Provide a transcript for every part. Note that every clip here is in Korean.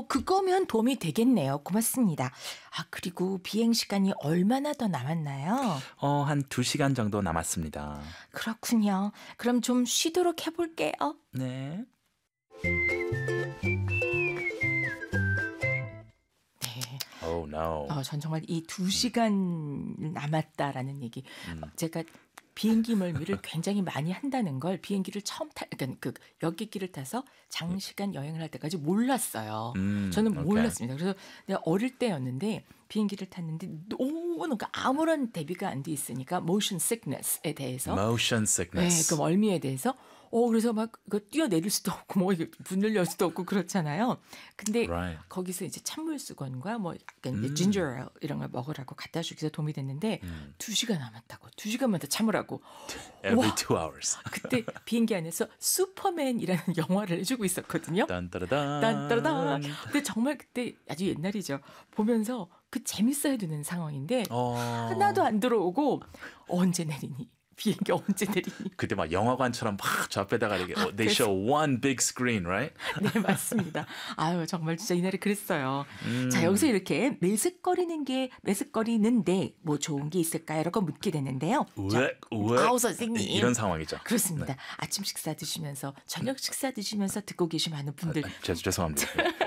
그거면 도움이 되겠네요. 고맙습니다. 그리고 비행 시간이 얼마나 더 남았나요? 한 2시간 정도 남았습니다. 그렇군요. 그럼 좀 쉬도록 해볼게요. 네. 네. Oh no. 전 정말 이 2시간 남았다라는 얘기. 제가 비행기 멀미를 굉장히 많이 한다는 걸 비행기를 처음 그러니까 그 여객기를 타서 장시간 여행을 할 때까지 몰랐어요. 저는 오케이. 몰랐습니다. 그래서 내가 어릴 때였는데 비행기를 탔는데 너무 그러니까 아무런 대비가 안 돼 있으니까 motion sickness에 대해서 Motion sickness. 그 멀미에 대해서 그래서 막 이거 뛰어내릴 수도 없고 뭐 이게 문을 열 수도 없고 그렇잖아요. 근데 Right. 거기서 이제 찬물 수건과 뭐 약간 이제 ginger ale 이런 걸 먹으라고 갖다 주기 위해서 도움이 됐는데 2시간 남았다고. 2시간만 더 참으라고. Every 와, 2 hours. 그때 비행기 안에서 슈퍼맨이라는 영화를 해주고 있었거든요. 딴따라단. 딴따라단. 근데 정말 그때 아주 옛날이죠. 보면서 그 재밌어야 되는 상황인데 하나도 안 들어오고 언제 내리니? 비행기 언제 내리니? 그때 막 영화관처럼 막 저 앞에다가 이렇게 they show one big screen, right? 네, 맞습니다. 정말 진짜 이날에 그랬어요. 자, 여기서 이렇게 메스꺼리는데 뭐 좋은 게 있을까요? 라고 묻게 되는데요. 선생님. 이런 상황이죠. 그렇습니다. 네. 아침 식사 드시면서 저녁 식사 드시면서 듣고 계신 많은 분들. 죄송합니다.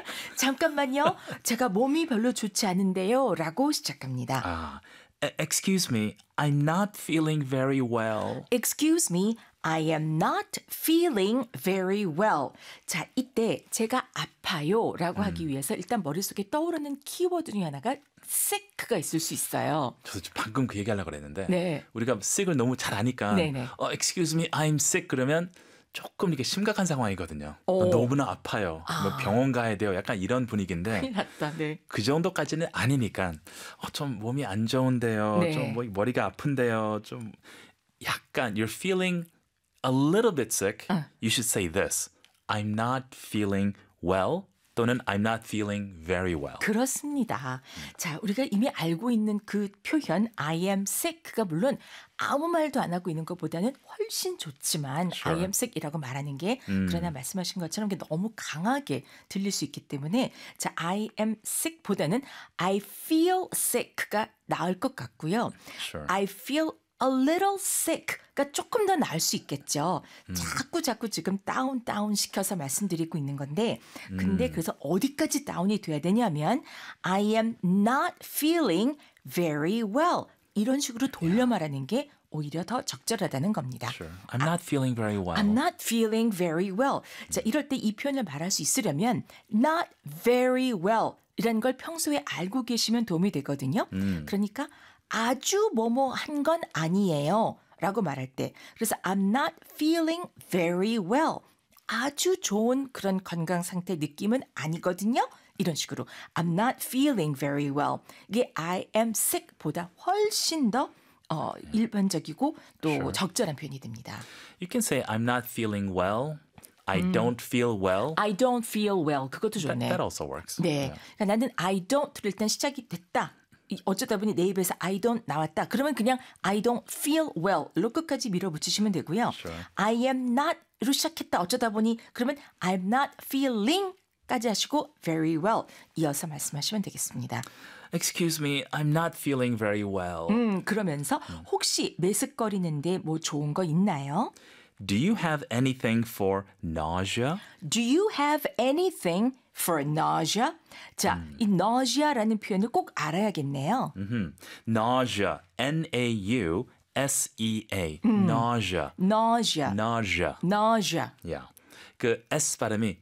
잠깐만요. 제가 몸이 별로 좋지 않은데요. 라고 시작합니다. Excuse me, I'm not feeling very well. Excuse me, I am not feeling very well. 자, 이때 제가 아파요 라고 하기 위해서 일단 머릿속에 떠오르는 키워드 중에 하나가 sick가 있을 수 있어요. 저도 방금 그 얘기하려고 그랬는데 네. 우리가 sick을 너무 잘 아니까 네네. excuse me, I'm sick 그러면 조금 이렇게 심각한 상황이거든요. 너무나 아파요. 뭐 병원 가야 돼요. 약간 이런 분위기인데 큰일 났다. 네. 그 정도까지는 아니니까 좀 몸이 안 좋은데요. 네. 좀 머리가 아픈데요. 좀 약간 you're feeling a little bit sick. You should say this. I'm not feeling well. 또는 I'm not feeling very well. 그렇습니다. 자, 우리가 이미 알고 있는 그 표현 I am sick가 물론 아무 말도 안 하고 있는 것보다는 훨씬 좋지만 Sure. I am sick이라고 말하는 게 그러나 말씀하신 것처럼 너무 강하게 들릴 수 있기 때문에 자, I am sick보다는 I feel sick가 나을 것 같고요. Sure. I feel a little sick가 조금 더 나을 수 있겠죠. 자꾸 지금 다운 시켜서 말씀드리고 있는 건데 근데 그래서 어디까지 다운이 돼야 되냐면 I am not feeling very well. 이런 식으로 돌려 말하는 게 오히려 더 적절하다는 겁니다. Sure. I'm not feeling very well. I'm not feeling very well. 자, 이럴 때 이 표현을 말할 수 있으려면 not very well 이라는 걸 평소에 알고 계시면 도움이 되거든요. 그러니까 아주 뭐뭐한 건 아니에요 라고 말할 때 그래서 I'm not feeling very well. 아주 좋은 그런 건강 상태 느낌은 아니거든요. 이런 식으로 I'm not feeling very well. 이게 I am sick보다 훨씬 더 일반적이고 또 Sure. 적절한 표현이 됩니다. You can say I'm not feeling well. I don't feel well. I don't feel well. 그것도 좋네. That also works. 네, Yeah. 그러니까 나는 I don't 일단 시작이 됐다. 어쩌다 보니 내 입에서 I don't 나왔다. 그러면 그냥 I don't feel well로 끝까지 밀어붙이시면 되고요. Sure. I am not로 시작했다. 어쩌다 보니 그러면 I'm not feeling까지 하시고 very well 이어서 말씀하시면 되겠습니다. Excuse me, I'm not feeling very well. 그러면서 혹시 메스꺼리는데 뭐 좋은 거 있나요? Do you have anything for nausea? Do you have anything for nausea? 자, 이 nausea라는 표현을 꼭 알아야겠네요. Nausea, N-A-U-S-E-A. Nausea. nausea, Nausea. nausea. Yeah. 그 S 발음이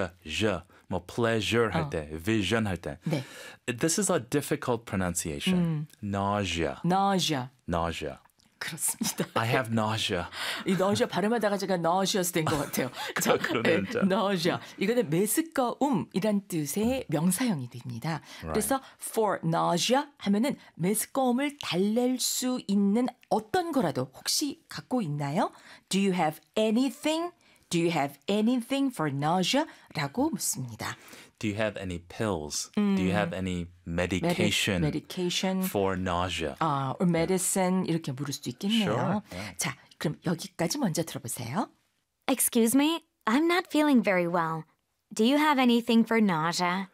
뭐 pleasure 할 때, vision 할 때. 네. This is a difficult pronunciation. Nausea. nausea. Nausea. 그렇습니다. I have nausea. 이 nausea 발음하다가 제가 nauseous 된 것 같아요. 자, 그러네요, 진짜. nausea. 이거는 메스꺼움이란 뜻의 명사형이 됩니다. 그래서 for nausea 하면은 메스꺼움을 달랠 수 있는 어떤 거라도 혹시 갖고 있나요? Do you have anything? Do you have anything for nausea? 라고 묻습니다. Do you have any pills? Do you have any medication medication. for nausea? or medicine 이렇게 물을 수도 있겠네요. Sure, yeah. 자, 그럼 여기까지 먼저 들어보세요. Excuse me, I'm not feeling very well. Do you have anything for nausea?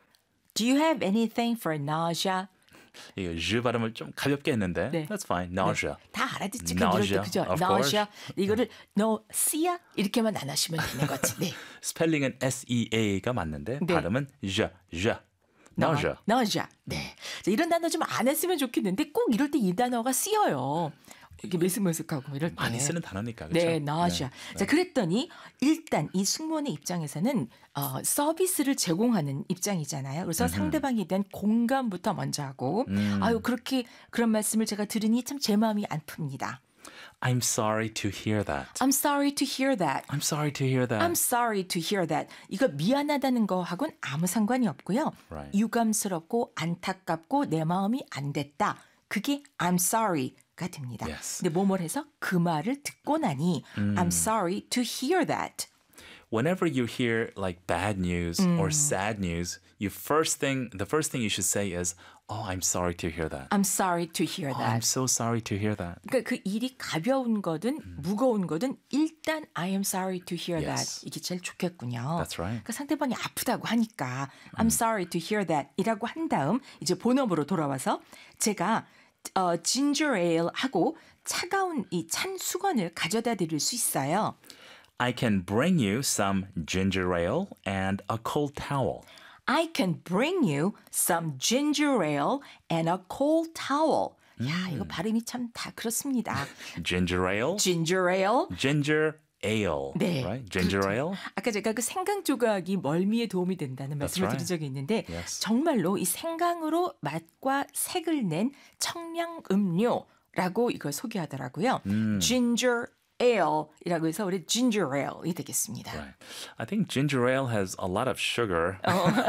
Do you have anything for nausea? 이거 즈 발음을 좀 가볍게 했는데 네. that's fine. nausea. 다 알아듣지. Nausea, 그죠? of nausea. 이거를 nausea 이렇게만 안 하시면 되는 거지. 네. 스펠링은 SEA가 맞는데 네. 발음은 j. nausea. nausea. 네. 자, 이런 단어 좀 안 했으면 좋겠는데 꼭 이럴 때 이 단어가 쓰여요. 이렇게 메스메스하고 이럴 때. 많이 쓰는 단어니까. 그렇죠? 네, nausea. 자, 그랬더니 일단 이 승무원의 입장에서는 서비스를 제공하는 입장이잖아요. 그래서 상대방에 대한 공감부터 먼저 하고 아유 그렇게 그런 말씀을 제가 들으니 참 제 마음이 안 풉니다. I'm sorry to hear that. I'm sorry to hear that. I'm sorry to hear that. I'm sorry to hear that. 이거 미안하다는 거하고는 아무 상관이 없고요. Right. 유감스럽고 안타깝고 내 마음이 안 됐다. 그게 I'm sorry가 됩니다. Yes. 근데 뭐뭘 해서 그 말을 듣고 나니 I'm sorry to hear that. Whenever you hear like bad news or sad news, the first thing you should say is, "Oh, I'm sorry to hear that." I'm sorry to hear Oh, that. I'm so sorry to hear that. 그러니까 그 일이 가벼운 거든 무거운 거든 일단 I am sorry to hear Yes. that 이게 제일 좋겠군요. That's right. 그러니까 상대방이 아프다고 하니까 I'm sorry to hear that 이라고 한 다음 이제 본업으로 돌아와서 제가 ginger ale 하고 차가운 이 찬 수건을 가져다 드릴 수 있어요. I can bring you some ginger ale and a cold towel. I can bring you some ginger ale and a cold towel. 야, 이거 발음이 참 다 그렇습니다. Ginger ale, ginger ale. ginger ale, 네. right? Ginger 그렇죠. ale. 아까 제가 그 생강 조각이 멀미에 도움이 된다는 말씀을 right. 드린 적이 있는데 Yes. 정말로 이 생강으로 맛과 색을 낸 청량 음료라고 이걸 소개하더라고요. ginger ale이라고 해서 우리 ginger ale이 되겠습니다. Right. I think ginger ale has a lot of sugar.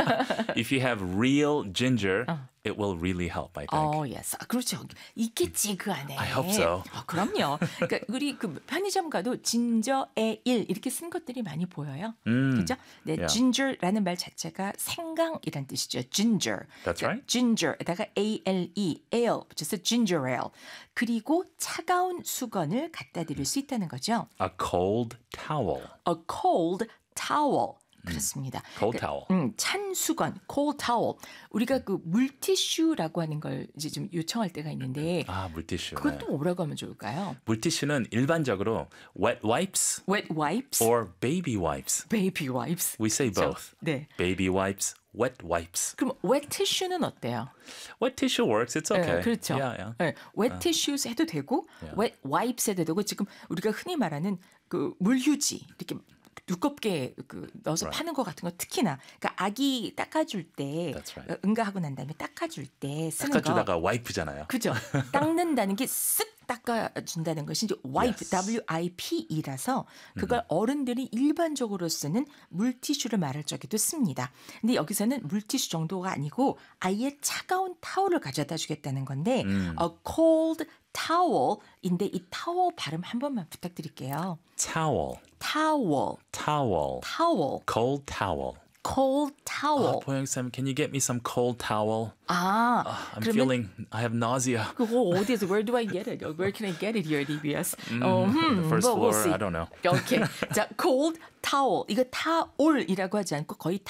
If you have real ginger, it will really help, I think. yes. 그렇죠. 있겠지 그 안에. I hope so. 그럼요. 그러니까 우리 그 편의점 가도 진저 에일 이렇게 쓴 것들이 많이 보여요. 그렇죠? 네, Yeah. ginger라는 말 자체가 생강이란 뜻이죠. ginger. That's right. ginger에다가 ale, ale 붙여서 ginger ale. 그리고 차가운 수건을 갖다 드릴 수 있다는 거죠. A cold towel. A cold towel. 그렇습니다. Cold towel. 찬 수건, cold towel. 우리가 그 물티슈라고 하는 걸 이제 좀 요청할 때가 있는데 아, 물티슈. 그것도 뭐라고 하면 좋을까요? 물티슈는 일반적으로 wet wipes wet wipes, or baby wipes. baby wipes. We say 그렇죠? both. 네. Baby wipes, wet wipes. 그럼 wet tissue는 어때요? Wet tissue works. It's okay. 네, 그렇죠. Yeah, yeah. 네, wet tissues 해도 되고, wet wipes 해도 되고, 지금 우리가 흔히 말하는 그 물휴지 이렇게 두껍게 그 넣어서 파는 거 같은 거 특히나 그러니까 아기 닦아줄 때 That's right. 응가하고 난 다음에 닦아줄 때 쓰는 거 닦아주다가 와이프잖아요. 그죠? 닦는다는 게 쓱 닦아준다는 것이 이제 wipe, Yes. W-I-P-E라서 그걸 어른들이 일반적으로 쓰는 물티슈를 말할 적에도 씁니다. 근데 여기서는 물티슈 정도가 아니고 아예 차가운 타월을 가져다 주겠다는 건데 a cold towel인데 이 타월 발음 한 번만 부탁드릴게요. Towel. towel, Towel. towel, Cold towel. cold towel. 보영쌤, can you get me some cold towel? I'm 그러면 feeling, I have nausea. 그거 어디에서 where do I get it? Where can I get it here at EBS? The first we'll floor, see. I don't know. 오케이. 자, cold towel. 이거 타올이라고 하지 않고 거의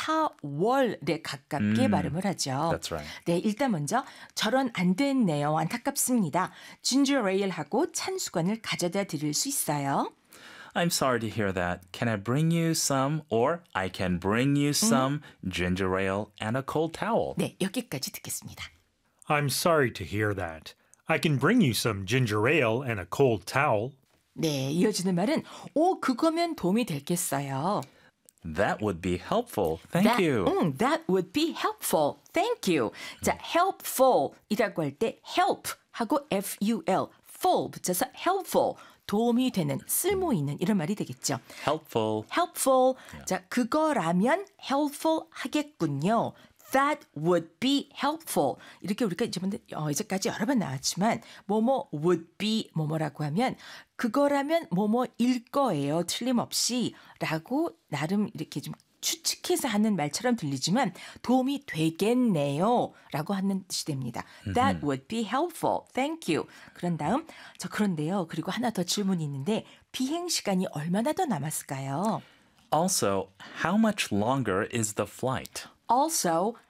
타월에 가깝게 발음을 하죠. That's right. 네, 일단 먼저 저런 안 됐네요. 안타깝습니다. ginger ale하고 찬 수건을 가져다 드릴 수 있어요. I'm sorry to hear that. Can I bring you some, or I can bring you some ginger ale and a cold towel? 네, 여기까지 듣겠습니다. I'm sorry to hear that. I can bring you some ginger ale and a cold towel. 네, 이어지는 말은 그거면 도움이 되겠어요. That would be helpful. Thank you. That would be helpful. Thank you. 자, helpful이라고 할 때 help 하고 F-U-L, full 붙여서 helpful. 도움이 되는, 쓸모 있는 이런 말이 되겠죠. Helpful. helpful. 자, 그거라면 helpful 하겠군요. That would be helpful. 이렇게 우리가 이제까지 여러 번 나왔지만 뭐뭐 would be 뭐뭐라고 하면 그거라면 뭐뭐일 거예요. 틀림없이 라고 나름 이렇게 좀 추측해서 하는 말처럼 들리지만 도움이 되겠네요 라고 하는 뜻이 됩니다. That would be helpful. Thank you. 그런 다음 그런데요. 그리고 하나 더 질문이 있는데 비행 시간이 얼마나 더 남았을까요? Also, how much longer is the flight? Also,